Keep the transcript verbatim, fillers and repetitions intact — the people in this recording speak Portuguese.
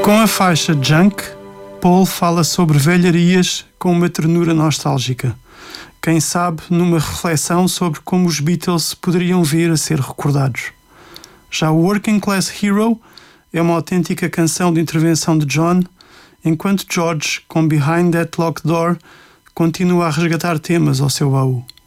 Com a faixa Junk, Paul fala sobre velharias com uma ternura nostálgica. Quem sabe numa reflexão sobre como os Beatles poderiam vir a ser recordados. Já o Working Class Hero é uma autêntica canção de intervenção de John, enquanto George, com Behind That Locked Door, continua a resgatar temas ao seu baú.